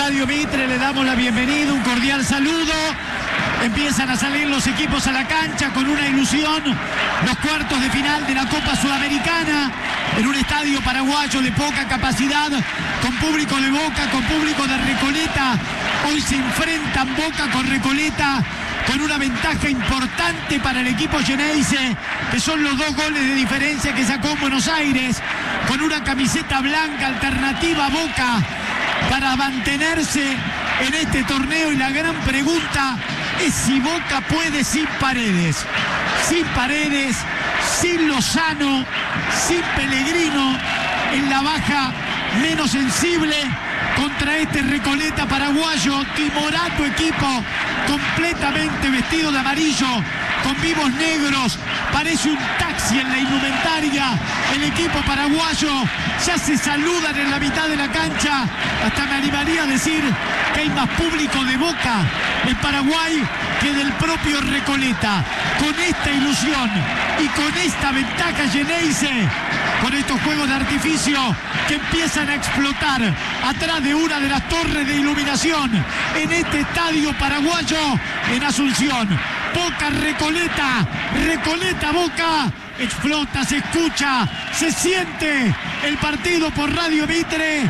Radio Mitre le damos la bienvenida, un cordial saludo. Empiezan a salir los equipos a la cancha con una ilusión. Los cuartos de final de la Copa Sudamericana en un estadio paraguayo de poca capacidad, con público de Boca, con público de Recoleta. Hoy se enfrentan Boca con Recoleta, con una ventaja importante para el equipo Geneise, que son los 2 goles de diferencia que sacó en Buenos Aires, con una camiseta blanca alternativa a Boca para mantenerse en este torneo. Y la gran pregunta es si Boca puede sin Paredes, sin Lozano, sin Pellegrino, en la baja menos sensible contra este Recoleta paraguayo, timorato equipo, completamente vestido de amarillo, con vivos negros, parece un taxi en la indumentaria. El equipo paraguayo ya se saludan en la mitad de la cancha. Hasta me animaría a decir que hay más público de Boca en Paraguay que del propio Recoleta. Con esta ilusión y con esta ventaja Geneise, con estos juegos de artificio que empiezan a explotar atrás de una de las torres de iluminación en este estadio paraguayo en Asunción. Boca Recoleta, Recoleta Boca, explota, se escucha, se siente el partido por Radio Mitre.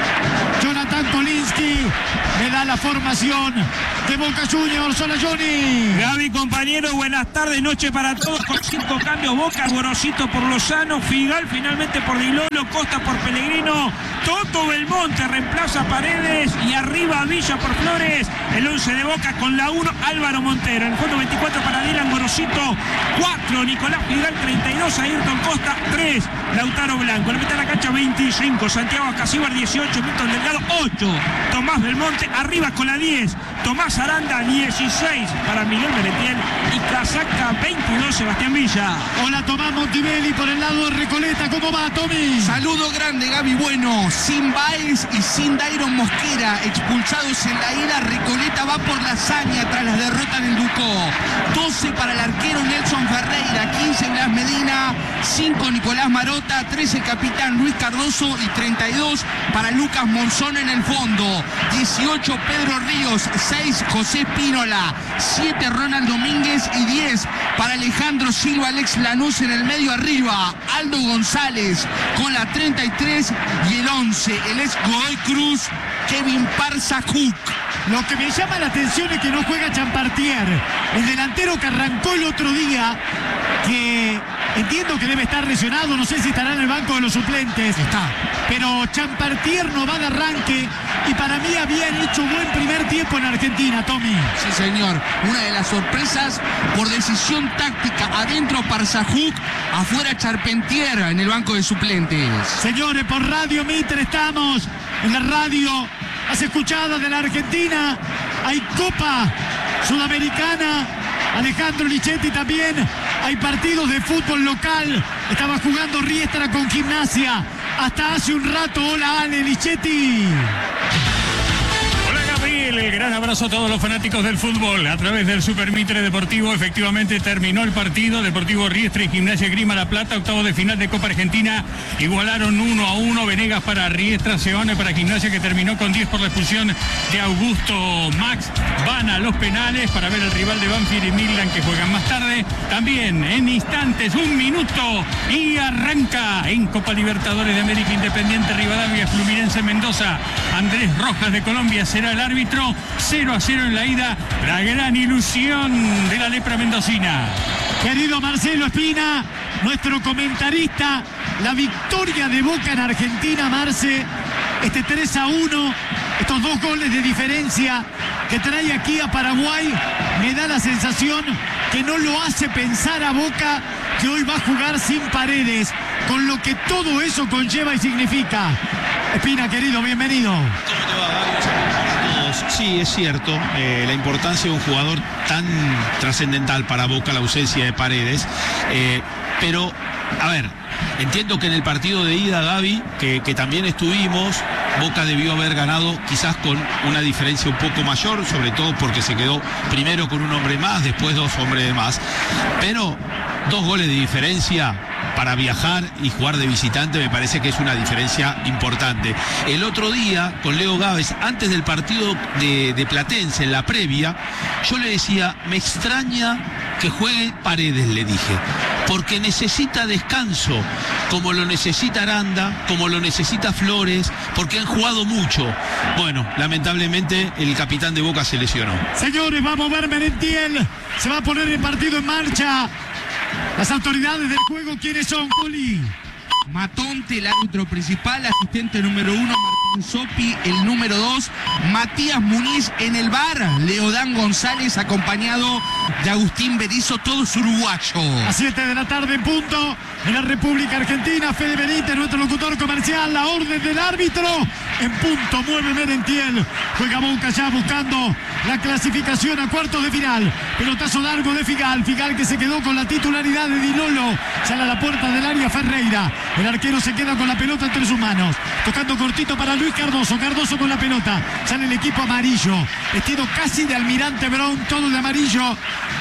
Jonathan Kolinsky me da la formación de Boca Juniors. Hola Johnny. Gaby, compañero, buenas tardes, noche para todos, con 5 cambios. Boca, Gorosito por Lozano, Figal finalmente por Dilolo, Costa por Pellegrino, Toto Belmonte reemplaza a Paredes y arriba Villa por Flores. El 11 de Boca con la 1, Álvaro Montero. En el fondo 24 para Dylan, Gorosito 4, Nicolás Figal 32, Ayrton Costa 3, Lautaro Blanco. En la mitad de la cancha 25, Santiago Acasíbar 18, Milton Delgado 8, Tomás Belmonte arriba con la 10, Tomás Aranda 16 para Miguel Merentiel y Casaca 22, Sebastián Villa. Hola Tomás Montivelli por el lado de Recoleta, ¿cómo va Tommy? Saludo grande Gaby, bueno, sin Baez y sin Dairon Mosquera expulsados en la ida, Recoleta va por la hazaña tras la derrota en el Ducó. 12 para el arquero Nelson Ferreira, 15 Blas Medina, 5 Nicolás Marota, 13 capitán Luis Cardoso y 32 para Lucas Monzón en el fondo. 18 Pedro Ríos, 6 José Pínola, 7 Ronald Domínguez y 10 para Alejandro Silva, Alex Lanús en el medio arriba. Aldo González con la 33 y el 11, el ex Godoy Cruz, Kevin Parza-Cook. Lo que me llama la atención es que no juega Champartier, el delantero que arrancó el otro día, que entiendo que debe estar lesionado, no sé si estará en el banco de los suplentes. Está. Pero Champartier no va de arranque y para mí habían hecho buen primer tiempo en Argentina, Tommy. Sí, señor. Una de las sorpresas por decisión táctica. Adentro Parza-Cook, afuera Charpentier en el banco de suplentes. Señores, por Radio Mitre estamos en la radio más escuchada de la Argentina. Hay Copa Sudamericana. Alejandro Lichetti también. Hay partidos de fútbol local. Estaba jugando Riestra con Gimnasia hasta hace un rato. Hola Ale Lichetti. El gran abrazo a todos los fanáticos del fútbol a través del Super Mitre Deportivo. Efectivamente terminó el partido. Deportivo Riestra y Gimnasia Grima La Plata, octavo de final de Copa Argentina, igualaron 1-1. Venegas para Riestra, Seone para Gimnasia, que terminó con 10 por la expulsión de Augusto Max. Van a los penales para ver el rival de Banfield y Midland, que juegan más tarde. También en instantes, 1 minuto y arranca en Copa Libertadores de América. Independiente Rivadavia, Fluminense Mendoza. Andrés Rojas de Colombia será el árbitro. 0-0 en la ida, la gran ilusión de la lepra mendocina. Querido Marcelo Espina, nuestro comentarista, la victoria de Boca en Argentina, Marce, este 3-1, estos 2 goles de diferencia que trae aquí a Paraguay, me da la sensación que no lo hace pensar a Boca que hoy va a jugar sin Paredes, con lo que todo eso conlleva y significa. Espina, querido, bienvenido. ¿Cómo te va, Gaby? Sí, es cierto, la importancia de un jugador tan trascendental para Boca, la ausencia de Paredes, pero, a ver, entiendo que en el partido de ida, Gaby, que también estuvimos, Boca debió haber ganado quizás con una diferencia un poco mayor, sobre todo porque se quedó primero con un hombre más, después 2 hombres de más, pero 2 goles de diferencia para viajar y jugar de visitante me parece que es una diferencia importante. El otro día con Leo Gávez, antes del partido de Platense, en la previa, yo le decía, me extraña que juegue Paredes, le dije, porque necesita descanso, como lo necesita Aranda, como lo necesita Flores, porque han jugado mucho. Bueno, lamentablemente el capitán de Boca se lesionó. Señores, vamos a ver Merentiel, se va a poner el partido en marcha. Las autoridades del juego, ¿quiénes son, Juli? Matonte, el árbitro principal, asistente número 1, Martín Sopi, el número 2, Matías Muniz en el VAR, Leodán González acompañado de Agustín Berizzo, todos uruguayos. A 7 de la tarde en punto, en la República Argentina, Fede Benítez, nuestro locutor comercial, la orden del árbitro, en punto, mueve Merentiel, juega Boca ya buscando la clasificación a cuartos de final, pelotazo largo de Figal que se quedó con la titularidad de Di Lolo, sale a la puerta del área Ferreira, el arquero se queda con la pelota entre sus manos, tocando cortito para Luis Cardoso con la pelota, sale el equipo amarillo, vestido casi de Almirante Brown, todo de amarillo,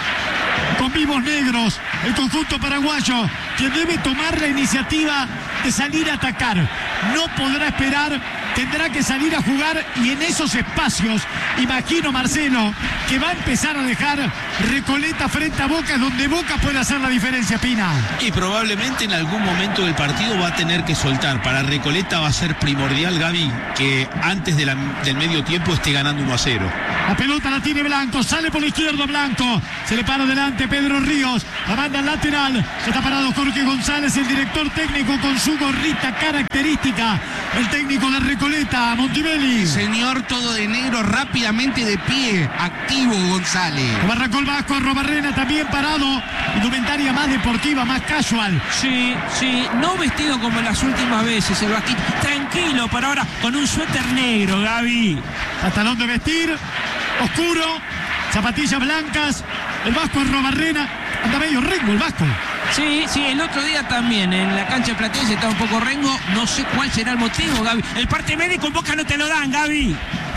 con vivos negros, el conjunto paraguayo, quien debe tomar la iniciativa de salir a atacar, no podrá esperar, tendrá que salir a jugar, y en esos espacios, imagino, Marcelo, que va a empezar a dejar Recoleta frente a Boca, donde Boca puede hacer la diferencia, Pina. Y probablemente en algún momento del partido va a tener que soltar. Para Recoleta va a ser primordial, Gaby, que antes del medio tiempo esté ganando 1-0. La pelota la tiene Blanco, sale por la izquierda Blanco, se le para adelante Pedro Ríos, la manda al lateral, ya está parado Jorge González, el director técnico con su gorrita característica, el técnico de Recoleta, Montibelli. Señor, todo de negro, rápidamente de pie, activo González. Arrancó el Vasco, Arrobarrena también parado, indumentaria más deportiva, más casual. Sí, no vestido como las últimas veces el Vasquito, tranquilo, pero ahora con un suéter negro, Gaby. Pantalón de vestir, oscuro, zapatillas blancas, el Vasco Arrobarrena, anda medio rengo el Vasco. Sí, el otro día también en la cancha de Platense estaba un poco rengo, no sé cuál será el motivo, Gaby. El parte médico en Boca no te lo dan, Gaby.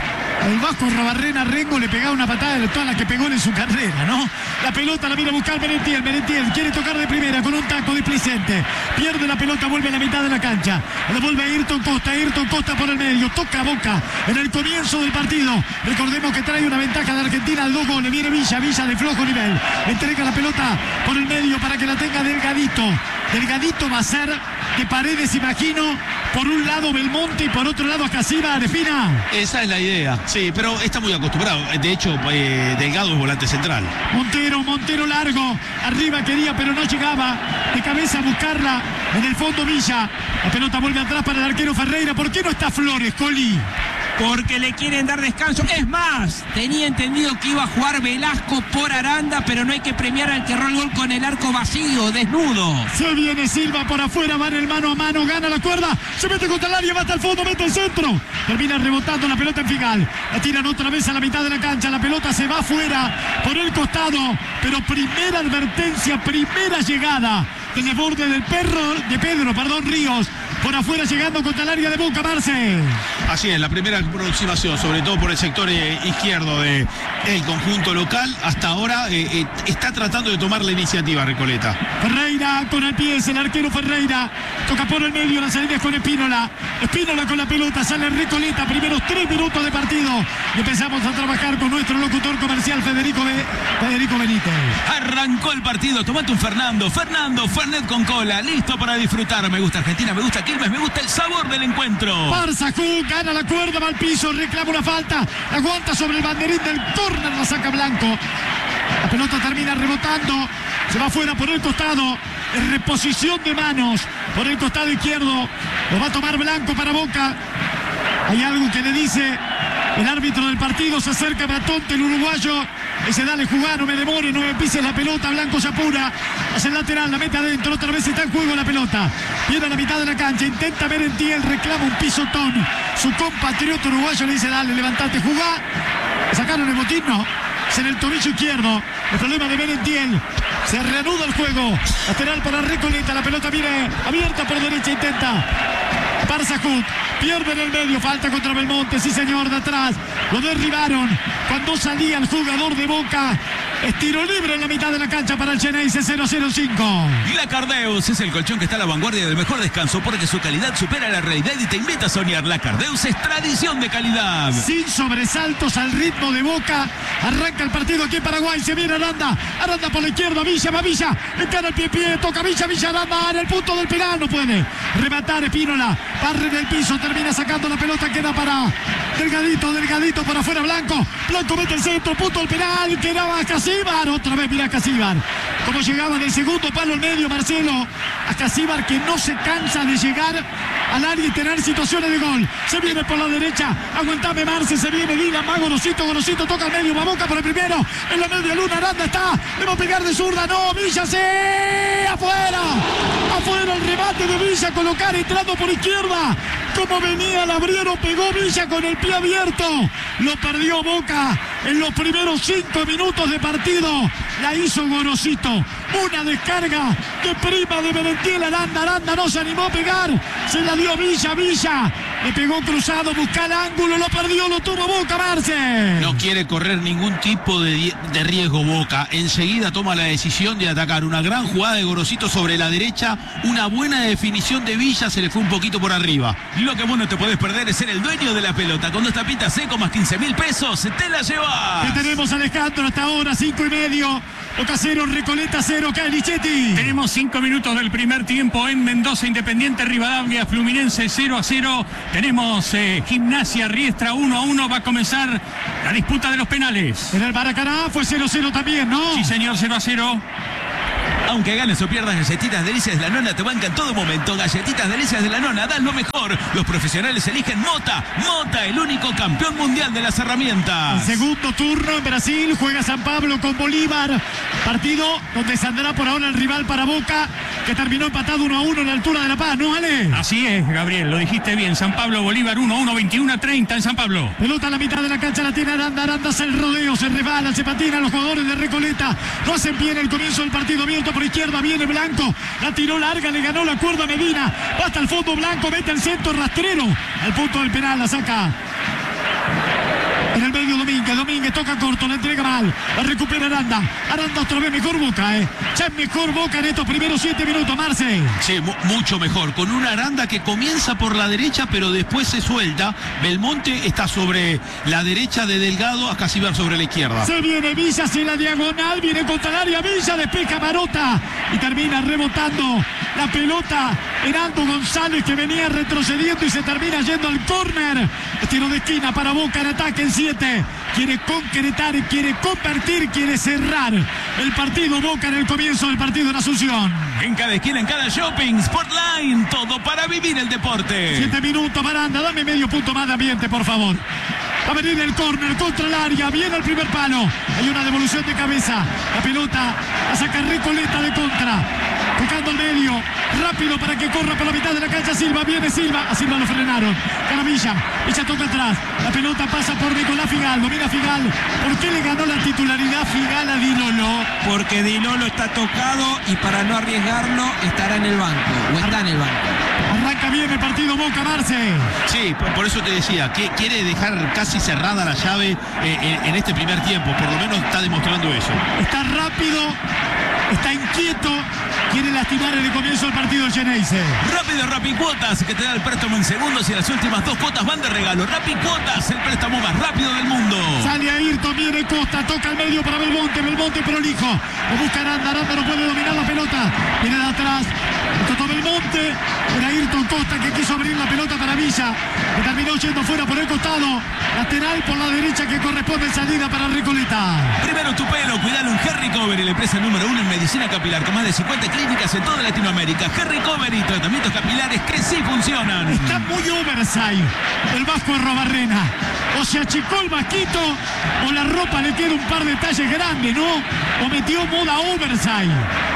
El Vasco Arrobarrena Rengo le pegaba una patada de todas las que pegó en su carrera, ¿no? La pelota la viene a buscar Merentiel quiere tocar de primera con un taco displicente, pierde la pelota, vuelve a la mitad de la cancha, le vuelve a Ayrton Costa por el medio, toca Boca en el comienzo del partido, recordemos que trae una ventaja de Argentina de 2 goles, viene Villa de flojo nivel, entrega la pelota por el medio para que la tenga Delgadito va a ser de Paredes, imagino, por un lado Belmonte y por otro lado Acasiba, Arefina. Esa es la idea, sí, pero está muy acostumbrado. De hecho, Delgado es volante central. Montero largo, arriba quería pero no llegaba, de cabeza a buscarla, en el fondo Villa, la pelota vuelve atrás para el arquero Ferreira. ¿Por qué no está Flores, Coli? Porque le quieren dar descanso. Es más, tenía entendido que iba a jugar Velasco por Aranda, pero no hay que premiar al que erró el gol con el arco vacío, desnudo. Se viene Silva por afuera, va en el mano a mano, gana la cuerda, se mete contra el área, va hasta el fondo, mete el centro. Termina rebotando la pelota en Figal. La tiran otra vez a la mitad de la cancha, la pelota se va afuera por el costado, pero primera advertencia, primera llegada del desborde de Pedro Ríos. Por afuera llegando contra el área de Boca, Marce. Así es, la primera aproximación, sobre todo por el sector izquierdo del conjunto local. Hasta ahora está tratando de tomar la iniciativa Recoleta. Ferreira con el pie, es el arquero Ferreira. Toca por el medio, la salida es con Espínola con la pelota, sale Recoleta, primeros 3 minutos de partido. Y empezamos a trabajar con nuestro locutor comercial Federico Benítez. Arrancó el partido, tomate un Fernando, Fernet con cola, listo para disfrutar. Me gusta Argentina, me gusta Quilmes, me gusta el sabor del encuentro. Barzajú gana la cuerda, va al piso, reclama una falta, aguanta sobre el banderín del córner, la saca Blanco. La pelota termina rebotando, se va fuera por el costado, en reposición de manos por el costado izquierdo, lo va a tomar Blanco para Boca. Hay algo que le dice el árbitro del partido, se acerca Matonte, el uruguayo, dice dale jugar, no me demore, no me pises la pelota. Blanco se apura, hace el lateral, la mete adentro, otra vez está en juego la pelota, viene a la mitad de la cancha, intenta Merentiel, reclama un pisotón, su compatriota uruguayo le dice dale, levantate, jugá. Sacaron el botín, no, es en el tobillo izquierdo, el problema de Merentiel. Se reanuda el juego, lateral para Recoleta, la pelota viene abierta por derecha, intenta Barzajut, pierde en el medio, falta contra Belmonte, sí señor, de atrás, lo derribaron cuando salía el jugador de Boca, Es tiro libre en la mitad de la cancha para el Xeneize, 0-0-5. La Cardeus es el colchón que está a la vanguardia del mejor descanso porque su calidad supera la realidad y te invita a soñar. La Cardeus es tradición de calidad. Sin sobresaltos, al ritmo de Boca. Arranca el partido aquí en Paraguay. Se viene Aranda. Aranda por la izquierda. Villa, va Villa. Encara el pie. Toca Villa. Aranda en el punto del penal. No puede rematar Espínola. Barre en el piso. Termina sacando la pelota. Queda para Delgadito por afuera. Blanco mete el centro. Punto del penal. Quedaba Casíbar. Otra vez mira Casíbar. Como llegaba del segundo palo al medio Marcelo. A Casíbar, que no se cansa de llegar al área y tener situaciones de gol. Se viene por la derecha. Aguantame Marce. Se viene Dylan. Va Gorosito. Toca al medio. Va Boca por el primero. En la media luna. Aranda está. Le va a pegar de zurda. No. Villa se. Afuera el remate de Villa. Colocar entrando por izquierda. Como venía, la abrieron. Pegó Villa con el pie abierto. Lo perdió Boca en los primeros 5 minutos de partido. La hizo Gorosito. Una descarga de prima de Merentiel. Aranda no se animó a pegar. Se la dio Villa. Le pegó cruzado, busca el ángulo, lo perdió, lo tuvo Boca, Marce. No quiere correr ningún tipo de riesgo Boca. Enseguida toma la decisión de atacar. Una gran jugada de Gorosito sobre la derecha. Una buena definición de Villa, se le fue un poquito por arriba. Lo que vos no te podés perder es ser el dueño de la pelota. Con 2 tapitas seco más 15.000 pesos, te la llevas. ¿Qué tenemos, Alejandro? Hasta ahora, 5:30. Boca 0, Recoleta 0, Lichetti. Tenemos 5 minutos del primer tiempo en Mendoza, Independiente Rivadavia, Fluminense 0-0. Tenemos Gimnasia Riestra 1-1. Va a comenzar la disputa de los penales. En el Maracaná fue 0-0 también, ¿no? Sí, señor, 0-0. Aunque ganes o pierdas, Galletitas Delicias de la Nona te banca en todo momento. Galletitas Delicias de la Nona dan lo mejor. Los profesionales eligen Mota, el único campeón mundial de las herramientas. El segundo turno en Brasil, juega San Pablo con Bolívar. Partido donde saldrá por ahora el rival para Boca, que terminó empatado 1-1 en la altura de La Paz, ¿no, Ale? Así es, Gabriel, lo dijiste bien. San Pablo, Bolívar 1-1, 21-30 en San Pablo. Pelota a la mitad de la cancha, la tiene Aranda hace el rodeo, se resbala, se patina. Los jugadores de Recoleta no hacen bien el comienzo del partido. Abierto por izquierda, viene Blanco, la tiró larga, le ganó la cuerda a Medina, va hasta el fondo Blanco, mete el centro rastrero al punto del penal, la saca en el medio Domínguez toca corto, la entrega mal, la recupera Aranda otra vez, mejor Boca, ya es mejor Boca en estos primeros 7 minutos, Marce. Sí, mucho mejor, con una Aranda que comienza por la derecha pero después se suelta. Belmonte está sobre la derecha de Delgado, a Casíbar sobre la izquierda. Se viene Villa hacia la diagonal, viene contra el área, Villa despeja Marota y termina rebotando la pelota Heraldo González, que venía retrocediendo y se termina yendo al córner. Tiro de esquina para Boca en ataque en 7. Quiere concretar, quiere convertir, quiere cerrar el partido Boca en el comienzo del partido en Asunción. En cada esquina, en cada shopping, Sportline, todo para vivir el deporte. 7 minutos, Aranda, dame medio punto más de ambiente, por favor. Va a venir el córner contra el área, viene el primer palo. Hay una devolución de cabeza. La pelota la saca Recoleta de contra. Tocando el medio, rápido para que corra por la mitad de la cancha Silva, viene Silva, a Silva lo frenaron. Villa toca atrás, la pelota pasa por Nicolás Figal, domina Figal. ¿Por qué le ganó la titularidad Figal a Di Lolo? Porque Di Lolo está tocado y para no arriesgarlo estará en el banco, o está en el banco. Arranca bien el partido Boca, Marce. Sí, por eso te decía, que quiere dejar casi cerrada la llave en este primer tiempo, por lo menos está demostrando eso. Está rápido, está inquieto, quiere lastimar en el comienzo del partido el Xeneize. Rápido, Rapicuotas, que te da el préstamo en segundos y las últimas 2 cuotas van de regalo. Rapicuotas, el préstamo más rápido del mundo. Sale Ayrton, viene Costa, toca al medio para Belmonte prolijo. Lo busca Aranda no puede dominar la pelota. Viene de atrás, tocó Belmonte, era Ayrton Costa que quiso abrir la pelota para Villa, que terminó yendo fuera por el costado. Lateral por la derecha que corresponde en salida para Recoleta. Primero tu pelo, cuidalo en Harry Cover, la empresa número 1 en medicina capilar, con más de 50 clínicas en toda Latinoamérica. Harry Cover y tratamientos capilares que sí funcionan. Está muy oversize el Vasco Arrobarrena. O se achicó el vasquito, o la ropa le queda un par de talles grandes, ¿no? O metió moda oversize.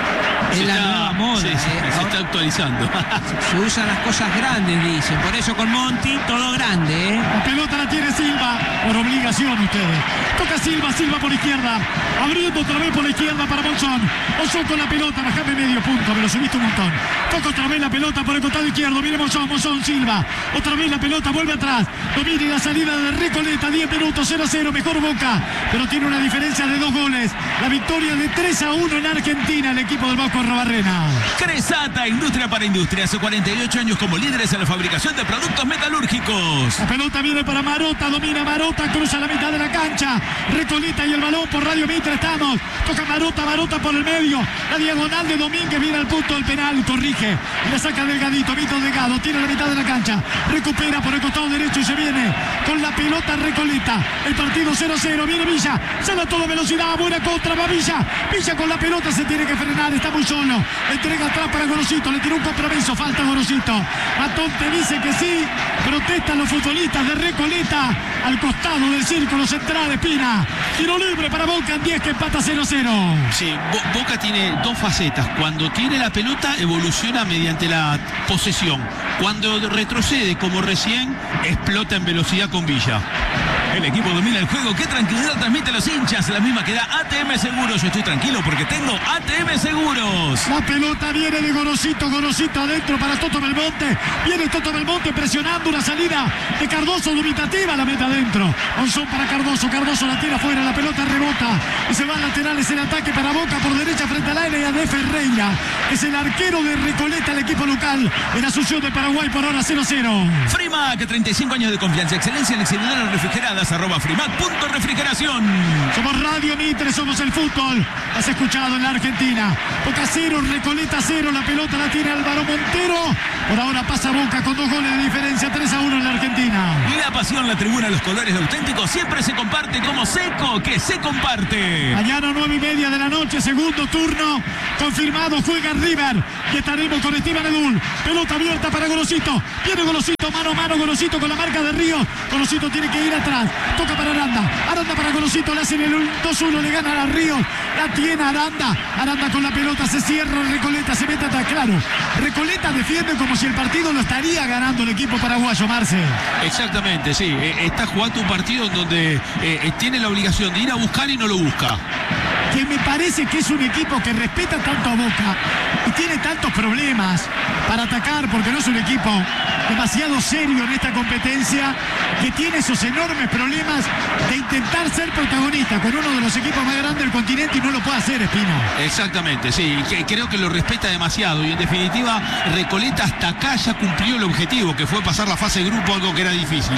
Es la nueva moda. Se está actualizando. Se usan las cosas grandes, dicen. Por eso con Monti, todo grande, ¿eh? La pelota la tiene Silva, por obligación ustedes. Toca Silva, Silva por izquierda. Abriendo otra vez por la izquierda para Monzón. Monzón con la pelota, bajame medio punto, me lo subiste un montón. Toca otra vez la pelota por el costado izquierdo. Viene Monzón, Monzón, Silva. Otra vez la pelota, vuelve atrás. Domina la salida de Recoleta, 10 minutos, 0-0, mejor Boca. Pero tiene una diferencia de 2 goles. La victoria de 3-1 en Argentina, el equipo del Bosco Arrobarrena. Cresata, industria para industria. Hace 48 años como líderes en la fabricación de productos metalúrgicos. La pelota viene para Marota, domina Marota, cruza la mitad de la cancha. Recoleta y el balón por Radio Mitre estamos. Toca Marota, Marota por el medio. La diagonal de Domínguez viene al punto del penal, corrige. Y la saca Delgadito, Vito Delgado, tiene la mitad de la cancha. Recupera por el costado derecho y se viene con la pelota Recoleta. El partido 0-0, viene Villa. Sale a toda velocidad, buena contra, va Villa. Villa con la pelota se tiene que frenar, está muy solo. Entrega atrás para Gorosito, le tiró un compromiso, falta Gorosito. Matón te dice que sí, protestan los futbolistas de Recoleta al costado del círculo central, Espina. Tiro libre para Boca en 10 que empata 0-0. Sí, Boca tiene 2 facetas. Cuando tiene la pelota evoluciona mediante la posesión. Cuando retrocede como recién, explota en velocidad con Villa. El equipo domina el juego. Qué tranquilidad transmite a los hinchas. La misma que da ATM Seguros. Yo estoy tranquilo porque tengo ATM Seguros. La pelota viene de Gorosito. Gorosito adentro para Toto Belmonte. Viene Toto Belmonte presionando una salida de Cardoso dubitativa. La meta adentro. Monzón para Cardoso. Cardoso la tira afuera. La pelota rebota. Y se van laterales el ataque para Boca por derecha frente al área de Ferreira. Es el arquero de Recoleta, el equipo local. En Asunción de Paraguay por ahora 0-0. Frimac, 35 años de confianza. Excelencia en exteriores refrigeradas. @frimac.refrigeración. Somos Radio Mitre, somos el fútbol. Has escuchado en la Argentina. Boca 0, Recoleta 0. La pelota la tiene Álvaro Montero. Por ahora pasa Boca con 2 goles de diferencia, 3-1 en la Argentina. La pasión, la tribuna, los colores de auténtico siempre se comparte como Seco, que se comparte. Mañana 9:30 de la noche, segundo turno. Confirmado, juega River. Y estaremos con Esteban Edul. Pelota abierta para Gorosito. Viene Gorosito, mano a mano Gorosito con la marca de Río. Gorosito tiene que ir atrás. Toca para Aranda. Aranda para Gorosito. Le hacen el 2-1. Le ganan a Río. La tiene Aranda. Aranda con la pelota. Se cierra Recoleta. Se mete atrás. Claro. Recoleta defiende como si el partido lo estaría ganando el equipo paraguayo, Marce. Exactamente, sí. Está jugando un partido en donde tiene la obligación de ir a buscar y no lo busca. Que me parece que es un equipo que respeta tanto a Boca y tiene tantos problemas para atacar, porque no es un equipo demasiado serio en esta competencia, que tiene esos enormes problemas de intentar ser protagonista con uno de los equipos más grandes del continente y no lo puede hacer, Espina. Exactamente, sí. Creo que lo respeta demasiado y en definitiva Recoleta hasta acá ya cumplió el objetivo, que fue pasar la fase de grupo, algo que era difícil.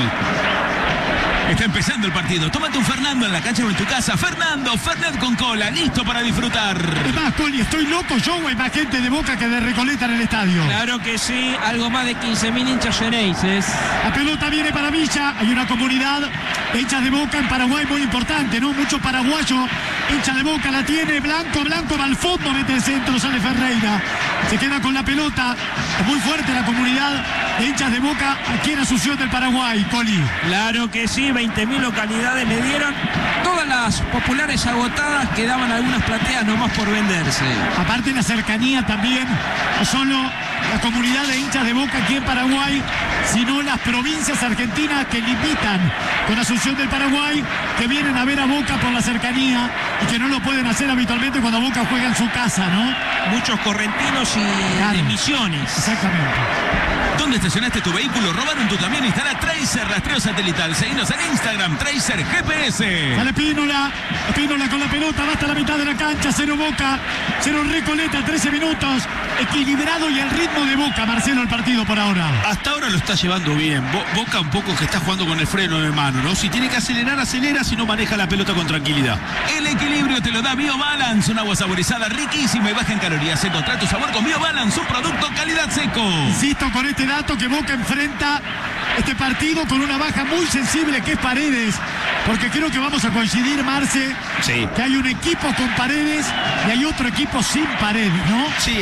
Está empezando el partido. Tómate un Fernando en la cancha o en tu casa. Fernando, Fernet con cola, listo para disfrutar. Es más, Coli, ¿estoy loco yo o hay más gente de Boca que de Recoleta en el estadio? Claro que sí, algo más de 15.000 hinchas xeneises. La pelota viene para Villa. Hay una comunidad de hinchas de Boca en Paraguay muy importante, ¿no? Mucho paraguayo, hincha de Boca, la tiene Blanco, Blanco va al fondo, mete el centro, sale Ferreira. Se queda con la pelota. Es muy fuerte la comunidad de hinchas de Boca aquí en Asunción del Paraguay, Coli. Claro que sí, 20.000 localidades le dieron. Todas las populares agotadas, quedaban algunas plateas nomás por venderse. Aparte la cercanía también, no solo la comunidad de hinchas de Boca aquí en Paraguay, sino las provincias argentinas que limitan con Asunción del Paraguay, que vienen a ver a Boca por la cercanía y que no lo pueden hacer habitualmente cuando Boca juega en su casa, ¿no? Muchos correntinos y Claro. de Misiones. Exactamente. ¿Dónde estacionaste tu vehículo? ¿Robaron tu camión? Instala Tracer rastreo satelital. Seguinos en Instagram, Tracer GPS. Sale Espínola con la pelota, va hasta la mitad de la cancha, 0 Boca, 0 Recoleta, 13 minutos, equilibrado y el ritmo de Boca, Marcelo, el partido por ahora. Hasta ahora lo está llevando bien. Boca un poco que está jugando con el freno de mano, ¿no? Si tiene que acelerar, acelera, si no maneja la pelota con tranquilidad. El equilibrio te lo da BioBalance, un agua saborizada riquísima y baja en calorías. Encontrá tu sabor con BioBalance, un producto calidad Seco. Insisto con este dato que Boca enfrenta este partido con una baja muy sensible que es Paredes, porque creo que vamos a coincidir, Marce, Sí. que hay un equipo con Paredes y hay otro equipo sin Paredes, ¿no? Sí,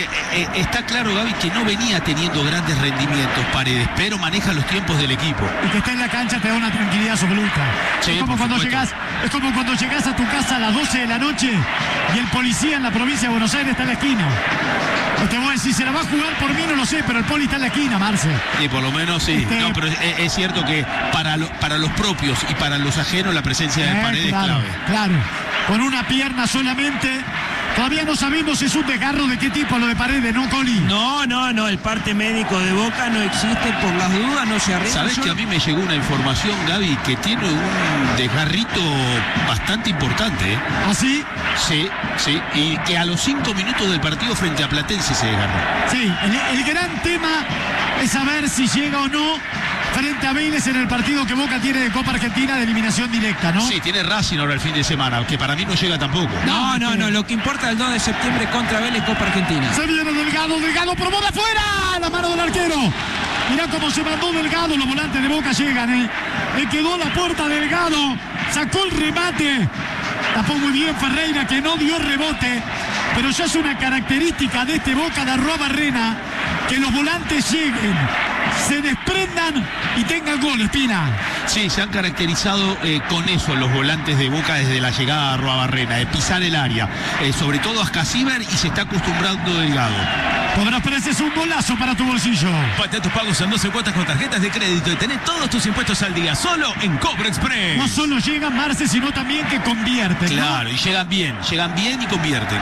está claro, Gaby, que no venía teniendo grandes rendimientos Paredes, pero maneja los tiempos del equipo. Y que esté en la cancha te da una tranquilidad absoluta. Sí, es como cuando llegás a tu casa a las 12 de la noche y el policía en la provincia de Buenos Aires está en la esquina. Y te voy a decir, ¿se la va a jugar por mí? No lo sé, pero el poli está en la esquina, Marce. Y por lo menos sí. No, pero es cierto que para los propios y para los ajenos la presencia de Paredes claro, es clave. Claro, con una pierna solamente. Todavía no sabemos si es un desgarro de qué tipo lo de Paredes, ¿no, Coli? No, el parte médico de Boca no existe, por las dudas no se arriesga. ¿Sabés que a mí me llegó una información, Gaby, que tiene un desgarrito bastante importante? ¿Ah, sí? Sí, y que a los 5 minutos del partido frente a Platense se desgarró. Sí, el gran tema es saber si llega o no frente a Vélez en el partido que Boca tiene de Copa Argentina de eliminación directa, ¿no? Sí, tiene Racing ahora el fin de semana, que para mí no llega tampoco. No, lo que importa es el 2 de septiembre contra Vélez, Copa Argentina. Se viene Delgado, probó de afuera, la mano del arquero. Mirá cómo se mandó Delgado, los volantes de Boca llegan, Le quedó la puerta Delgado, sacó el remate. Tapó muy bien Ferreira, que no dio rebote, pero ya es una característica de este Boca de Arruabarrena que los volantes lleguen, se desprendan y tengan gol, Espina. Sí, se han caracterizado con eso los volantes de Boca desde la llegada a Arruabarrena, de pisar el área, sobre todo a Scasiber, y se está acostumbrando Delgado. Cobras Pérez es un golazo para tu bolsillo. Patea tus pagos en 12 cuotas con tarjetas de crédito y tenés todos tus impuestos al día, solo en Cobra Express. No solo llegan, Marce, sino también que convierten. Claro, ¿no? Y llegan bien y convierten.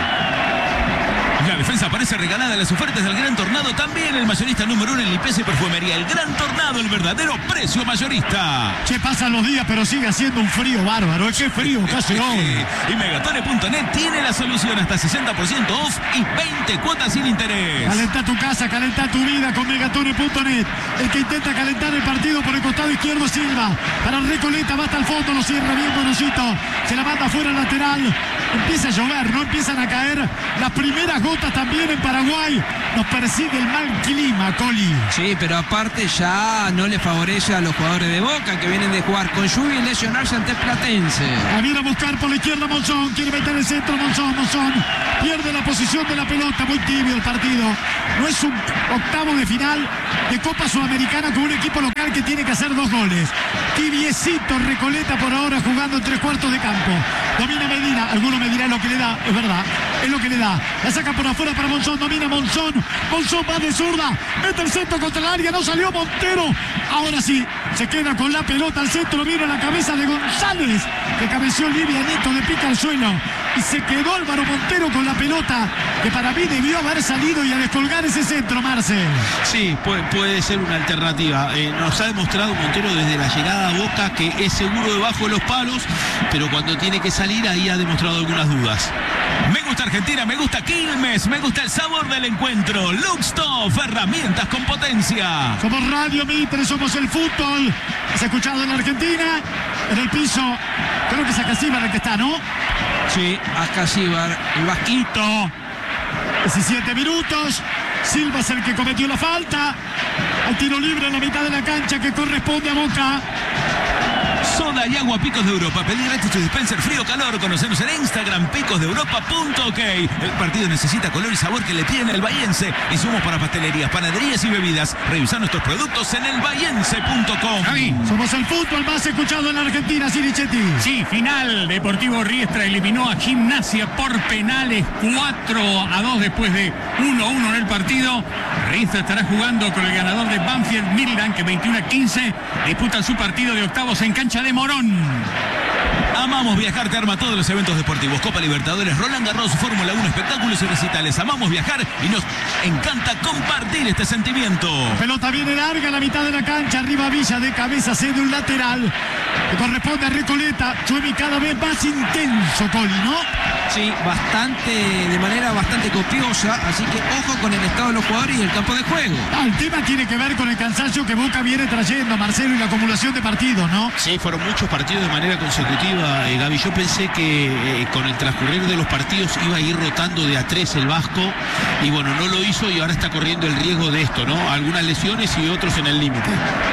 La defensa parece regalada a las ofertas del Gran Tornado. También el mayorista número 1 en limpieza y perfumería. El Gran Tornado, el verdadero precio mayorista. Che, pasan los días, pero sigue haciendo un frío bárbaro. ¡Qué frío que hace hoy! Y Megatone.net tiene la solución. Hasta 60% off y 20 cuotas sin interés. Calenta tu casa, calenta tu vida con Megatone.net. El que intenta calentar el partido por el costado izquierdo, Silva. Para Recoleta, va hasta el fondo, lo cierra bien Bonosito. Se la manda fuera lateral. Empieza a llover, no empiezan a caer las primeras gotas también en Paraguay. Nos persigue el mal clima, Coli. Sí, pero aparte ya no le favorece a los jugadores de Boca que vienen de jugar con lluvia y lesionarse ante Platense. A viene a buscar por la izquierda Monzón, quiere meter el centro Monzón pierde la posición de la pelota, muy tibio el partido. No es un octavo de final de Copa Sudamericana con un equipo local que tiene que hacer 2 goles. Tibiecito Recoleta por ahora jugando en 3/4 de campo. Domina Medina, alguno me dirá lo que le da, es verdad, es lo que le da. La saca por afuera para Monzón, domina Monzón va de zurda, mete el centro contra el área, no salió Montero. Ahora sí, se queda con la pelota al centro, vino a la cabeza de González, que cabeció livianito, le pica al suelo. Y se quedó Álvaro Montero con la pelota, que para mí debió haber salido y a descolgar ese centro, Marce. Sí, puede ser una alternativa. Nos ha demostrado Montero desde la llegada a Boca que es seguro debajo de los palos, pero cuando tiene que salir ahí ha demostrado algunas dudas. Me gusta Argentina, me gusta Quilmes, me gusta el sabor del encuentro. Luxtoff, herramientas con potencia. Somos Radio Mitre, somos el fútbol. ¿Has escuchado en la Argentina? En el piso, creo que es Acasíbar el que está, ¿no? Sí, Acasíbar, el vasquito. 17 minutos. Silva es el que cometió la falta. Hay tiro libre en la mitad de la cancha que corresponde a Boca. Soda y agua Picos de Europa. Pedí gratis tu dispenser frío-calor. Conocenos en Instagram, picosdeeuropa.ok. El partido necesita color y sabor que le piden el bahiense. Insumos para pastelerías, panaderías y bebidas. Revisa nuestros productos en elbahiense.com. Javi. Somos el fútbol más escuchado en la Argentina, Sirichetti. Sí, final. Deportivo Riestra eliminó a Gimnasia por penales 4-2 después de 1-1 en el partido. Riestra estará jugando con el ganador de Banfield Midland, que 21-15 disputan su partido de octavos en cancha de Morón. Amamos viajar, te arma todos los eventos deportivos. Copa Libertadores, Roland Garros, Fórmula 1, espectáculos y recitales. Amamos viajar y nos encanta compartir este sentimiento. Pelota viene larga a la mitad de la cancha. Arriba Villa de cabeza, cede un lateral que corresponde a Recoleta. Llueve cada vez más intenso, Coli, ¿no? Sí, de manera bastante copiosa. Así que ojo con el estado de los jugadores y el campo de juego. El tema tiene que ver con el cansancio que Boca viene trayendo, Marcelo, y la acumulación de partidos, ¿no? Sí, fueron muchos partidos de manera consecutiva, Gaby. Yo pensé que con el transcurrir de los partidos iba a ir rotando de a 3 el Vasco, y bueno, no lo hizo y ahora está corriendo el riesgo de esto, ¿no? Algunas lesiones y otros en el límite.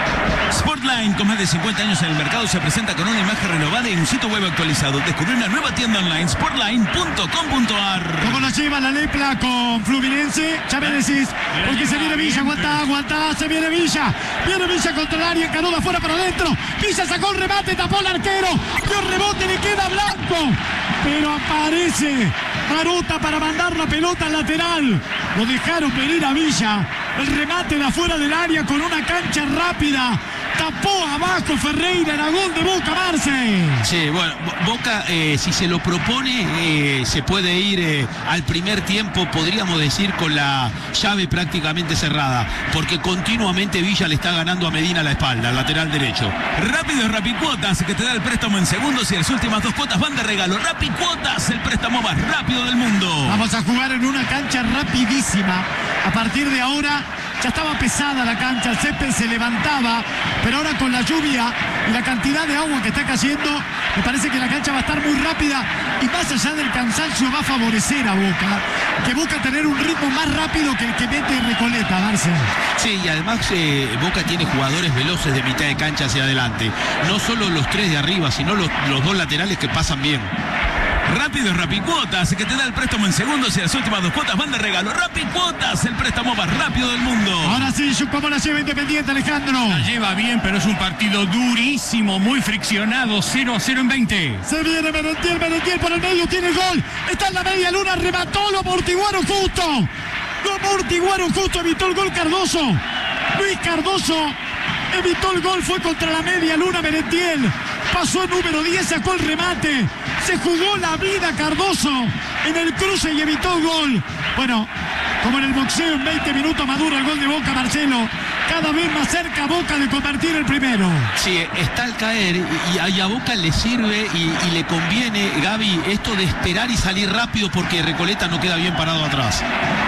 Sportline, con más de 50 años en el mercado, se presenta con una imagen renovada y un sitio web actualizado. Descubrí una nueva tienda online, sportline.com.ar. ¿Cómo la lleva la Lepla con Fluminense? Ya me decís, porque se viene Villa, aguantá, se viene Villa. Viene Villa contra el área, encaró de afuera para adentro. Villa sacó el remate, tapó el arquero. Dio el rebote, le queda Blanco. Pero aparece Marota para mandar la pelota al lateral. Lo dejaron venir a Villa. El remate de afuera del área con una cancha rápida. Tapó abajo Ferreira, era gol de Boca, Marce. Sí, bueno, Boca si se lo propone se puede ir al primer tiempo, podríamos decir, con la llave prácticamente cerrada, porque continuamente Villa le está ganando a Medina la espalda, al lateral derecho. Rápido es Rapicuotas, que te da el préstamo en segundos y las últimas 2 cuotas van de regalo. Rapicuotas, el préstamo más rápido del mundo. Vamos a jugar en una cancha rapidísima. A partir de ahora ya estaba pesada la cancha, el césped se levantaba, pero ahora con la lluvia y la cantidad de agua que está cayendo, me parece que la cancha va a estar muy rápida y más allá del cansancio va a favorecer a Boca, que Boca tener un ritmo más rápido que el que mete Recoleta, Marce. Sí, y además Boca tiene jugadores veloces de mitad de cancha hacia adelante, no solo los 3 de arriba, sino los 2 laterales que pasan bien. Rápido es Rapicuotas, que te da el préstamo en segundos y las últimas 2 cuotas van de regalo. Rapicuotas, el préstamo más rápido del mundo. Ahora sí, ¿cómo la lleva Independiente, Alejandro? La lleva bien, pero es un partido durísimo, muy friccionado, 0-0 en 20. Se viene Merentiel por el medio, tiene el gol. Está en la media luna, remató, lo amortiguaron justo. Evitó el gol Cardoso. Luis Cardoso evitó el gol, fue contra la media luna Merentiel. Pasó el número 10, sacó el remate. Se jugó la vida Cardoso en el cruce y evitó el gol. Bueno, como en el boxeo, en 20 minutos madura el gol de Boca, Marcelo. Cada vez más cerca Boca de convertir el primero. Sí, está al caer y a Boca le sirve y le conviene, Gaby, esto de esperar y salir rápido porque Recoleta no queda bien parado atrás.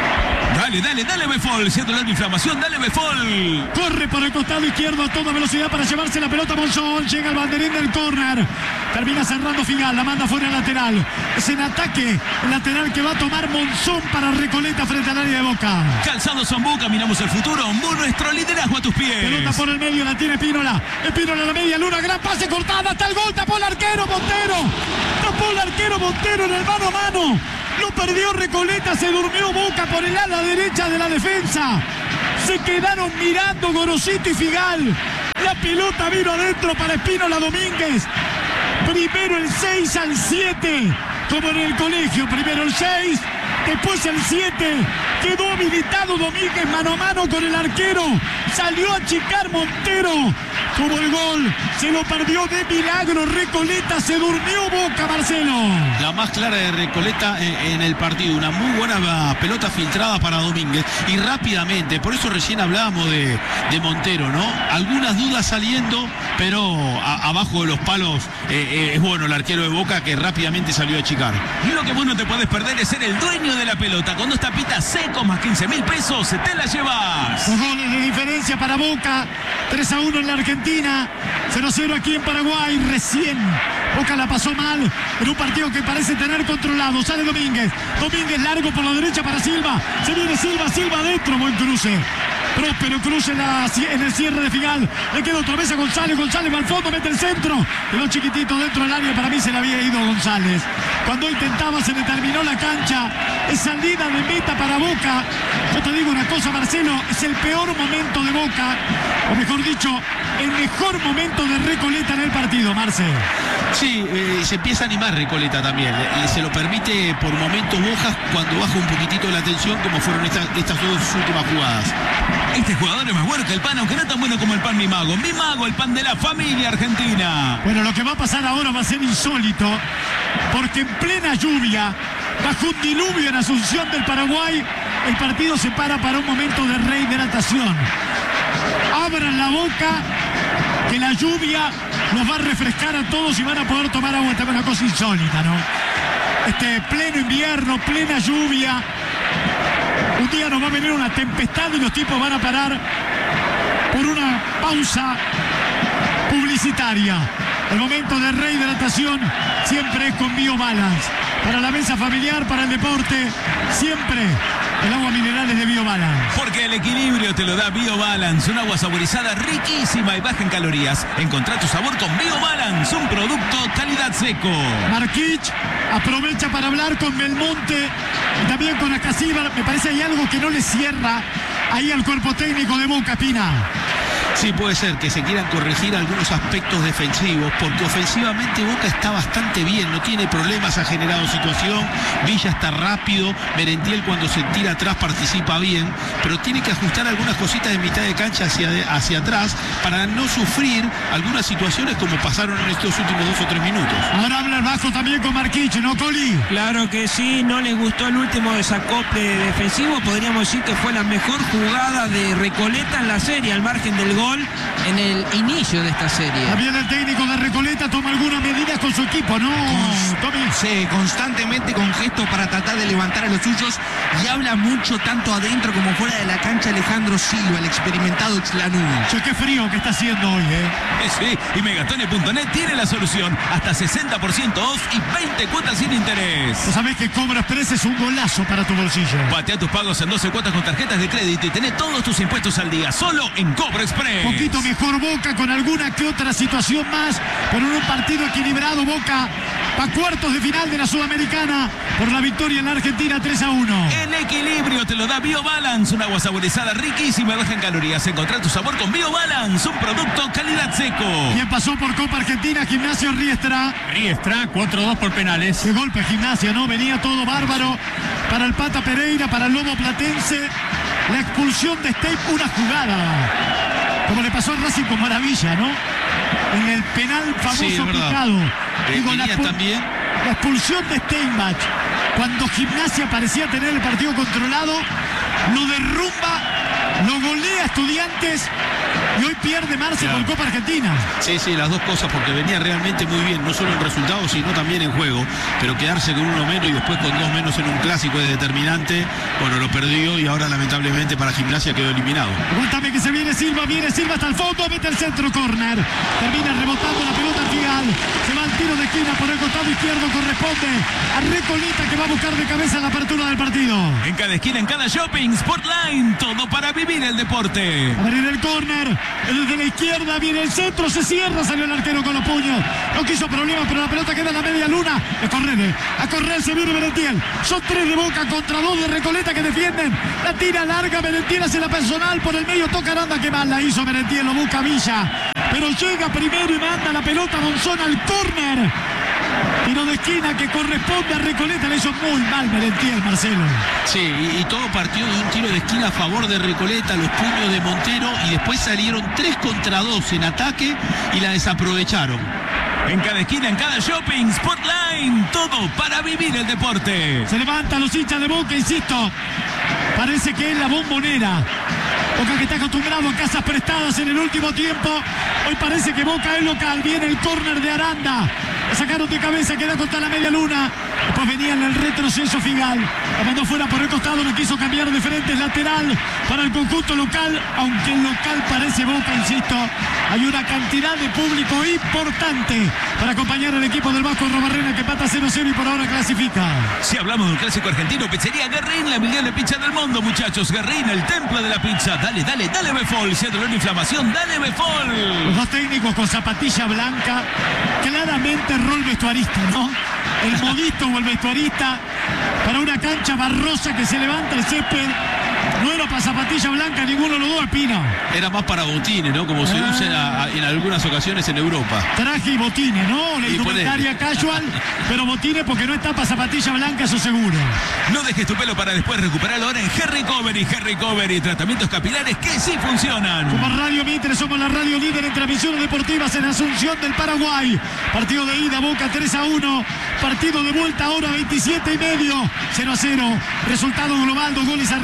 Dale, Befol, siendo la inflamación, dale, Befol. Corre por el costado izquierdo a toda velocidad para llevarse la pelota Monzón. Llega el banderín del córner. Termina cerrando Figal, la manda fuera lateral. Es en ataque el lateral que va a tomar Monzón para Recoleta frente al área de Boca. Calzado Zambú, caminamos el futuro. Nuestro liderazgo a tus pies. Pelota por el medio, la tiene Espínola. Espínola a la media luna, gran pase cortada, hasta el gol, tapó el arquero Montero. Tapó el arquero Montero en el mano a mano. Lo perdió Recoleta, se durmió Boca por el ala derecha de la defensa. Se quedaron mirando Gorosito y Figal. La pelota vino adentro para Espínola Domínguez. Primero el 6 al 7, como en el colegio. Primero el 6, después el 7. Quedó habilitado Domínguez mano a mano con el arquero. Salió a achicar Montero. Como el gol, se lo perdió de milagro Recoleta, se durmió Boca, Marcelo. La más clara de Recoleta en el partido, una muy buena pelota filtrada para Domínguez y rápidamente, por eso recién hablábamos de Montero, ¿no? Algunas dudas saliendo, pero abajo de los palos es bueno el arquero de Boca que rápidamente salió a achicar. Lo que vos no te podés perder es ser el dueño de la pelota. Con 2 tapitas secos más 15.000 pesos, te la llevas. 2 goles de diferencia para Boca, 3-1 en la Argentina. 0-0 aquí en Paraguay. Recién Boca la pasó mal en un partido que parece tener controlado. Sale Domínguez largo por la derecha para Silva. Se viene Silva adentro. Buen cruce. Próspero cruce en el cierre de Figal. Le queda otra vez a González va al fondo, mete el centro. Quedó chiquitito dentro del área. Para mí se le había ido González. Cuando intentaba se le terminó la cancha. Es salida de meta para Boca. Yo te digo una cosa, Marcelo, es el peor momento de Boca, o mejor dicho, el mejor momento de Recoleta en el partido, Marce. Sí, se empieza a animar Recoleta también. Se lo permite por momentos Boca cuando baja un poquitito la tensión, como fueron estas 2 últimas jugadas. Este jugador es más bueno que el pan, aunque no tan bueno como el pan Mi Mago. Mi Mago, el pan de la familia argentina. Bueno, lo que va a pasar ahora va a ser insólito, porque en plena lluvia, bajo un diluvio en Asunción del Paraguay, el partido se para un momento de rehidratación. Abran la boca, que la lluvia nos va a refrescar a todos y van a poder tomar agua. Esta es una cosa insólita, ¿no? Pleno invierno, plena lluvia. Un día nos va a venir una tempestad y los tipos van a parar por una pausa publicitaria. El momento de rehidratación siempre es con BioBalance. Para la mesa familiar, para el deporte, siempre El agua mineral es de BioBalance. Porque el equilibrio te lo da BioBalance, un agua saborizada riquísima y baja en calorías. Encontrá tu sabor con BioBalance, un producto calidad seco. Marquich aprovecha para hablar con Belmonte y también con Acasíbar. Me parece hay algo que no le cierra ahí al cuerpo técnico de Boca, Pina. Sí, puede ser que se quieran corregir algunos aspectos defensivos, porque ofensivamente Boca está bastante bien, no tiene problemas, ha generado situación, Villa está rápido, Merentiel cuando se tira atrás participa bien, pero tiene que ajustar algunas cositas de mitad de cancha hacia atrás para no sufrir algunas situaciones como pasaron en estos últimos 2 o 3 minutos. Ahora habla el Vasco también con Marquich, ¿no, Coli? Claro que sí, no les gustó el último desacople defensivo, podríamos decir que fue la mejor jugada de Recoleta en la serie, al margen del gol en el inicio de esta serie. También el técnico de Recoleta toma algunas medidas con su equipo, ¿no, Tommy? Sí, constantemente con gestos para tratar de levantar a los suyos y habla mucho tanto adentro como fuera de la cancha Alejandro Silva, el experimentado ex Lanús. Che, qué frío que está haciendo hoy, ¿eh? Sí, y Megatone.net tiene la solución. Hasta 60% off y 20 cuotas sin interés. Vos sabés que Cobra Express es un golazo para tu bolsillo. Patea tus pagos en 12 cuotas con tarjetas de crédito y tené todos tus impuestos al día, solo en Cobra Express. Poquito mejor Boca con alguna que otra situación más, pero en un partido equilibrado. Boca va a cuartos de final de la Sudamericana por la victoria en la Argentina 3-1. El equilibrio te lo da BioBalance, un agua saborizada riquísima y baja en calorías. Encontrá tu sabor con BioBalance, un producto calidad seco. Quien pasó por Copa Argentina, Gimnasio Riestra. Riestra, 4-2 por penales. Qué golpe Gimnasia, ¿no? Venía todo bárbaro para el Pata Pereira, para el Lobo Platense. La expulsión de Stey, una jugada, como le pasó a Racing con maravilla, ¿no? En el penal famoso picado. Digo, la expulsión de Steinbach, cuando Gimnasia parecía tener el partido controlado, lo derrumba, lo golea a Estudiantes y hoy pierde Marce por Copa Argentina. Sí, las dos cosas, porque venía realmente muy bien, no solo en resultados, sino también en juego, pero quedarse con uno menos y después con 2 menos en un clásico es determinante. Bueno, lo perdió y ahora lamentablemente para Gimnasia quedó eliminado. Aguántame que se viene Silva hasta el fondo, mete el centro, córner, termina rebotando la pelota al final, se va al tiro de esquina por el costado izquierdo, corresponde a Recoleta, que va a buscar de cabeza la apertura del partido. En cada esquina, en cada shopping, Sportline, todo para vivir el deporte. A venir el córner, desde la izquierda viene el centro, se cierra, salió el arquero con los puños, no quiso problemas, pero la pelota queda en la media luna. A correr se viene Merentiel, son 3 de Boca contra 2 de Recoleta que defienden, la tira larga, Merentiel hace la personal por el medio, toca Aranda, que mal la hizo Merentiel, lo busca Villa, pero llega primero y manda la pelota Monzón al córner. Tiro de esquina que corresponde a Recoleta, le hizo muy mal Merentiel, Marcelo. Sí, y todo partió de un tiro de esquina a favor de Recoleta, los puños de Montero, y después salieron 3 contra 2 en ataque y la desaprovecharon. En cada esquina, en cada shopping, Sportline, todo para vivir el deporte. Se levantan los hinchas de Boca, insisto, parece que es la Bombonera. Boca que está acostumbrado a casas prestadas en el último tiempo, hoy parece que Boca es local. Viene el córner de Aranda, la sacaron de cabeza, queda contra la media luna, después venía en el retroceso Figal, la mandó fuera por el costado, no quiso cambiar de frente, es lateral para el conjunto local, aunque el local parece Boca, insisto, hay una cantidad de público importante para acompañar al equipo del Vasco Robarrena, que pata 0-0 y por ahora clasifica. Si hablamos de un clásico argentino, Pizzería Guerrín, la mejor de pizza del mundo, muchachos. Guerrín, el templo de la pizza. Dale Befol, si hay dolor de inflamación, dale Befol. Los dos técnicos con zapatilla blanca, claramente rol vestuarista, ¿no? El modista o el vestuarista para una cancha barrosa que se levanta el césped. No era para zapatilla blanca, ninguno de los dos, Pino. Era más para botines, ¿no? Como se usa en algunas ocasiones en Europa. Traje y botines, ¿no? La indumentaria casual, pero botines porque no está para zapatilla blanca, eso seguro. No dejes tu pelo para después recuperarlo ahora en G-Recovery, tratamientos capilares que sí funcionan. Como Radio Mitre, somos la radio líder en transmisiones deportivas en Asunción del Paraguay. Partido de ida, Boca 3-1. Partido de vuelta ahora 27:30. 0-0. Resultado global, 2 goles arriba, Boca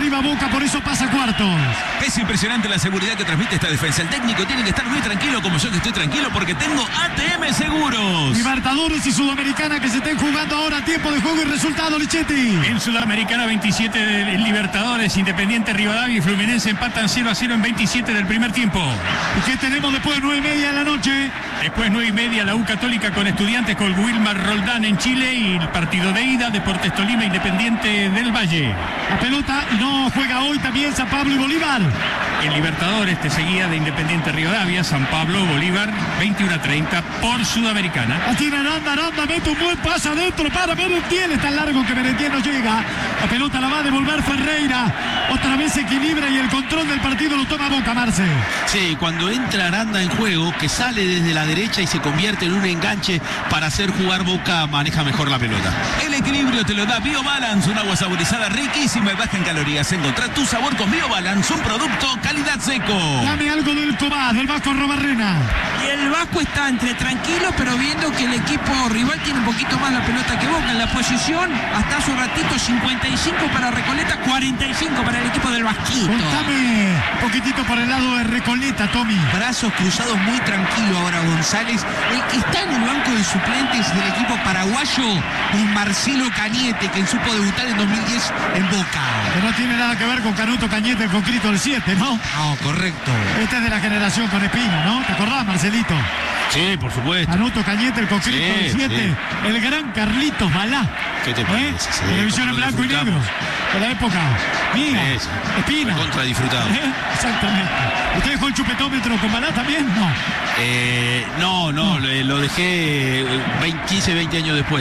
Boca, por eso pasa a cuartos. Es impresionante la seguridad que transmite esta defensa. El técnico tiene que estar muy tranquilo, como yo que estoy tranquilo, porque tengo ATM Seguros. Libertadores y Sudamericana que se estén jugando ahora, tiempo de juego y resultado, Lichetti. En Sudamericana 27 del Libertadores, Independiente Rivadavia y Fluminense empatan 0-0 en 27 del primer tiempo. ¿Y qué tenemos después de 9:30 de la noche? Después 9:30 la U Católica con Estudiantes con Wilmar Roldán en Chile y el partido de ida Deportes Tolima Independiente del Valle. La pelota y no juega hoy también San Pablo y Bolívar. El Libertadores te seguía de Independiente Rivadavia, San Pablo, Bolívar, 21:30 por Sudamericana. La tiene Aranda mete un buen pase adentro para Merentiel, es tan largo que Merentiel no llega. La pelota la va a devolver Ferreira, otra vez se equilibra y el control del partido lo toma Boca, Marce. Sí, cuando entra Aranda en juego, que sale desde la derecha y se convierte en un enganche para hacer jugar Boca, maneja mejor la pelota. El equilibrio te lo da BioBalance, un agua saborizada riquísima y baja en calorías. Encontrá tu sabor con BioBalance, un producto calidad seco. Dame algo del Cobás, del Vasco Robarrena. Y el Vasco está entre tranquilo, pero viendo que el equipo rival tiene un poquito más la pelota que Boca en la posición. Hasta hace un ratito 55 para Recoleta, 45 para el equipo del Vasquito. Contame un poquitito por el lado de Recoleta, Tommy. Brazos cruzados muy tranquilo ahora González. El que está en el banco de suplentes del equipo paraguayo es Marcelo Cañete, quien supo debutar en 2010 en Boca. Que no tiene nada que ver con Canuto Cañete, el concreto del 7, ¿no? No, correcto. Este es de la generación con Espina, ¿no? ¿Te acordás, Marcelito? Sí, por supuesto. Canuto Cañete, el concreto del 7, sí. el gran Carlitos Balá. ¿Qué te parece? Sí, televisión en cómo lo blanco y negro. disfrutamos. De la época mía, Sí. Espina. Contra disfrutado. Exactamente. ¿Usted dejó el chupetómetro con Balá también? No. No, lo dejé 15, 20 años después.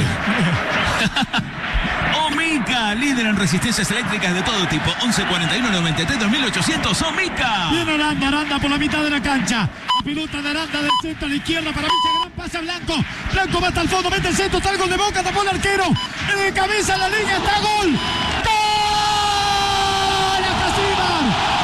Omica, líder en resistencias eléctricas de todo tipo. 11 41 93 2800. Omica. Viene Aranda por la mitad de la cancha. La pelota de Aranda del centro a la izquierda para Villa, gran pase a Blanco. Blanco va hasta el fondo, mete el centro, está el gol de Boca, tapó el arquero. De cabeza en la línea, está gol. ¡Gol! ¡A Casíbar!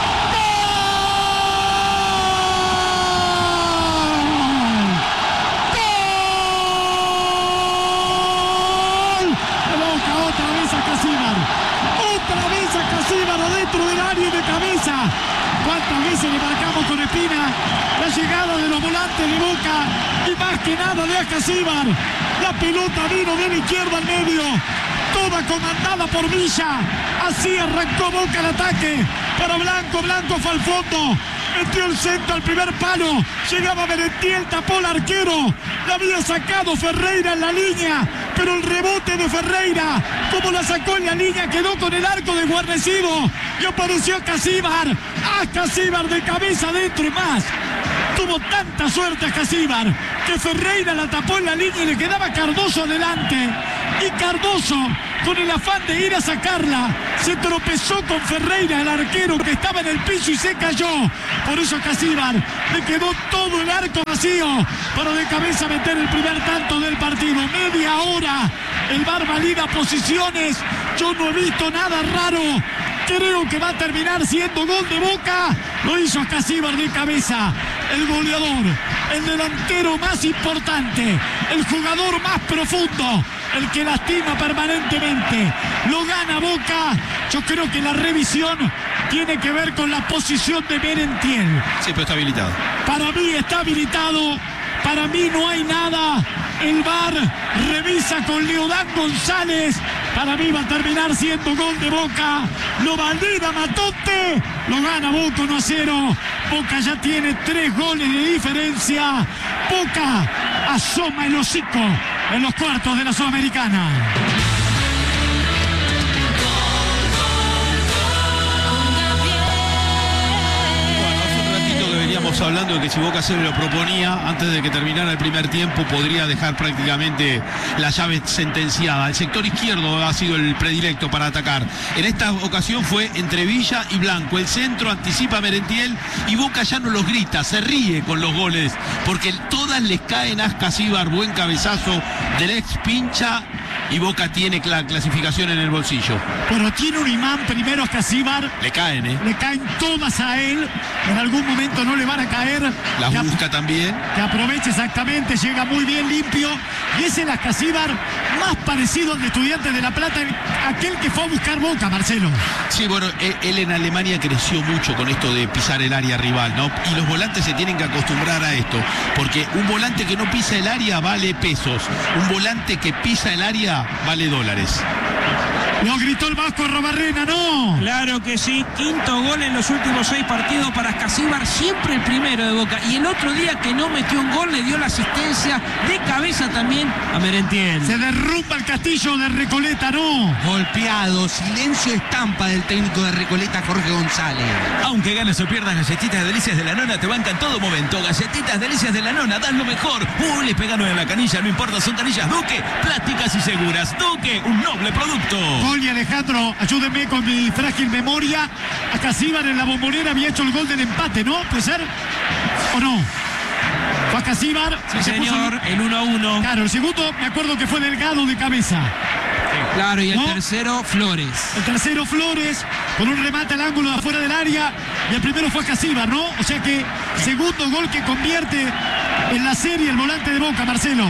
Otra vez a Casíbar adentro del área y de cabeza. ¿Cuántas veces le marcamos con Espina la llegada de los volantes de Boca? Y más que nada de Casíbar. La pelota vino de la izquierda al medio, toda comandada por Villa. Así arrancó Boca el ataque para Blanco. Blanco fue al fondo, metió el centro al primer palo. Llegaba Merentiel, tapó el arquero. La había sacado Ferreira en la línea, pero el rebote de Ferreira, como la sacó en la línea, quedó con el arco desguarnecido y apareció Casíbar. Casíbar de cabeza adentro y más. Tuvo tanta suerte Casíbar que Ferreira la tapó en la línea y le quedaba Cardoso adelante. Y Cardoso, con el afán de ir a sacarla, se tropezó con Ferreira, el arquero que estaba en el piso, y se cayó. Por eso a Casíbar le quedó todo el arco vacío para de cabeza meter el primer tanto del partido. Media hora, el VAR valida posiciones. Yo no he visto nada raro. Creo que va a terminar siendo gol de Boca. Lo hizo a Casíbar de cabeza. El goleador, el delantero más importante, el jugador más profundo, el que lastima permanentemente. Lo gana Boca. Yo creo que la revisión tiene que ver con la posición de Merentiel. Sí, pero está habilitado. Para mí está habilitado. Para mí no hay nada. El VAR revisa con Leodán González. Para mí va a terminar siendo gol de Boca. Lo valida Matote. Lo gana Boca 1-0. Boca ya tiene 3 goles de diferencia. Boca asoma el hocico en los cuartos de la Sudamericana. Hablando de que si Boca se lo proponía antes de que terminara el primer tiempo, podría dejar prácticamente la llave sentenciada. El sector izquierdo ha sido el predilecto para atacar. En esta ocasión fue entre Villa y Blanco. El centro anticipa a Merentiel y Boca ya no los grita, se ríe con los goles, porque todas les caen a Casíbar. Buen cabezazo del ex Pincha y Boca tiene la clasificación en el bolsillo. Pero tiene un imán primero a Casíbar. Le caen, ¿eh? Le caen todas a él. En algún momento no le van a caer. Las busca también. Que aproveche exactamente, llega muy bien limpio. Y ese es el Casíbar más parecido al de Estudiantes de La Plata, aquel que fue a buscar Boca, Marcelo. Sí, bueno, él en Alemania creció mucho con esto de pisar el área rival, ¿no? Y los volantes se tienen que acostumbrar a esto, porque un volante que no pisa el área vale pesos, un volante que pisa el área vale dólares. Lo gritó el Vasco Robarrena, ¿no? Claro que sí, quinto gol en los últimos 6 partidos para Casíbar, siempre el primero de Boca. Y el otro día que no metió un gol, le dio la asistencia de cabeza también a Merentiel. Se derrumba el castillo de Recoleta, ¿no? Golpeado, silencio estampa del técnico de Recoleta, Jorge González. Aunque ganes o pierdas, Galletitas Delicias de la Nona te bancan en todo momento. Galletitas Delicias de la Nona, dan lo mejor. Le pegaron en la canilla, no importa, son canillas Duque, plásticas y seguras. Duque, un noble producto. Y Alejandro, ayúdenme con mi frágil memoria. A Casíbar en la Bombonera había hecho el gol del empate, ¿no? ¿Puede ser? ¿O no? Fue a Casíbar. Sí, señor, el 1-1. Claro, el segundo me acuerdo que fue Delgado de cabeza. Claro, y el ¿no? tercero, Flores. El tercero, Flores, con un remate al ángulo de afuera del área. Y el primero fue Casíbar, ¿no? O sea que segundo gol que convierte en la serie el volante de Boca, Marcelo.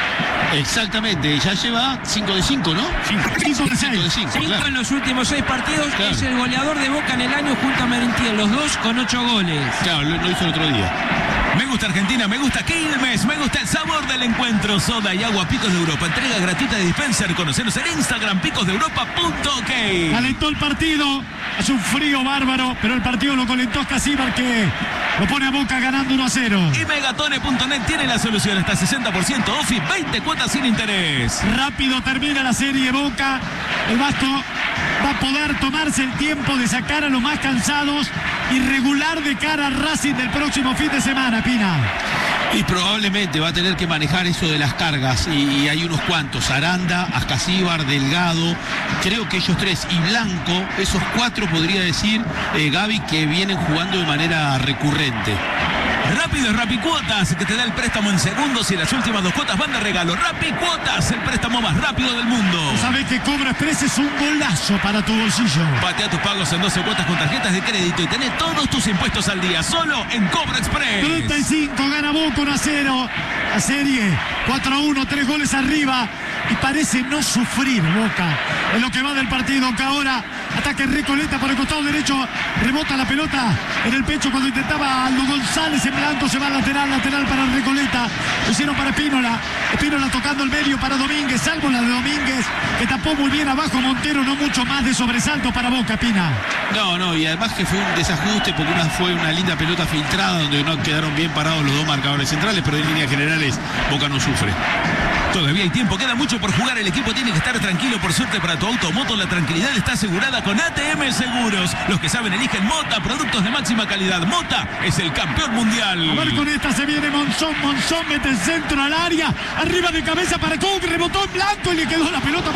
Exactamente, ya lleva 5 de 5, ¿no? 5 de 6. 5 claro. en los últimos 6 partidos. Claro. Es el goleador de Boca en el año junto a Merentiel, los dos con 8 goles. Claro, lo hizo el otro día. Me gusta Argentina, me gusta Quilmes, me gusta el sabor del encuentro. Soda y agua Picos de Europa. Entrega gratuita de dispenser. Conocenos en Instagram, picosdeeuropa.ok. Calentó el partido. Hace un frío bárbaro, pero el partido lo calentó Casíbar, que lo pone a Boca ganando 1-0. Y Megatone.net tiene la solución. Hasta 60% off y 20 cuotas sin interés. Rápido termina la serie Boca. El Vasco va a poder tomarse el tiempo de sacar a los más cansados y regular de cara al Racing del próximo fin de semana, Pina. Y probablemente va a tener que manejar eso de las cargas. Y hay unos cuantos: Aranda, Ascasíbar, Delgado. Creo que ellos tres y Blanco, esos 4 podría decir, Gaby, que vienen jugando de manera recurrente. Rápido es Rapicuotas, que te da el préstamo en segundos y las últimas 2 cuotas van de regalo. Rapicuotas, el préstamo más rápido del mundo. Sabés que Cobra Express es un golazo para tu bolsillo. Patea tus pagos en 12 cuotas con tarjetas de crédito y tené todos tus impuestos al día, solo en Cobra Express. 35, gana Boca 1-0. La serie 4-1, 3 goles arriba. Y parece no sufrir Boca en lo que va del partido, que ahora ataque Recoleta por el costado derecho, rebota la pelota en el pecho cuando intentaba Aldo González. En blanco se va lateral para Recoleta. Lo hicieron para Espínola tocando el medio para Domínguez, salvo la de Domínguez, que tapó muy bien abajo Montero. No mucho más de sobresalto para Boca, Pina. No, y además que fue un desajuste, porque fue una linda pelota filtrada donde no quedaron bien parados los 2 marcadores centrales, pero en líneas generales Boca no sufre. Todavía hay tiempo, queda mucho por jugar. El equipo tiene que estar tranquilo. Por suerte para tu auto o moto, la tranquilidad está asegurada con ATM Seguros. Los que saben eligen Mota, productos de máxima calidad. Mota es el campeón mundial. A ver, con esta se viene Monzón mete el centro al área, arriba de cabeza para Cook, rebotó en blanco y le quedó la pelota a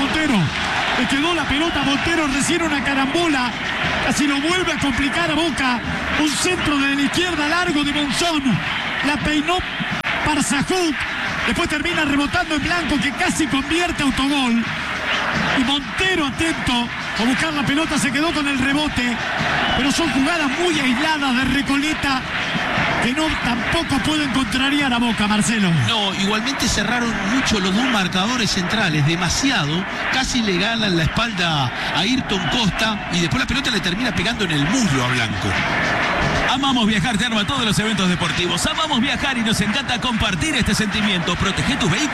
Montero. Recién una carambola, casi lo vuelve a complicar a Boca. Un centro de la izquierda largo de Monzón, la peinó Parzajuk. Después termina rebotando en blanco, que casi convierte autogol. Y Montero, atento a buscar la pelota, se quedó con el rebote. Pero son jugadas muy aisladas de Recoleta, que tampoco pueden contrariar a Boca, Marcelo. No, igualmente cerraron mucho los 2 marcadores centrales, demasiado. Casi le ganan la espalda a Ayrton Costa y después la pelota le termina pegando en el muslo a Blanco. Amamos Viajar, te arma todos los eventos deportivos. Amamos viajar y nos encanta compartir este sentimiento. Protege tus vehículos